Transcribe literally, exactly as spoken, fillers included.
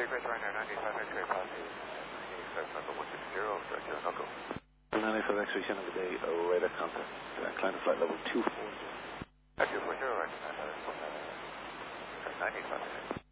Great Runner ninety-five X-ray passes ninety-five November one six zero, direct zero, no go. ninety-five X-ray ten of the day, oh, radar contact. Climb to flight level two four zero. two four zero, right, ninety-five.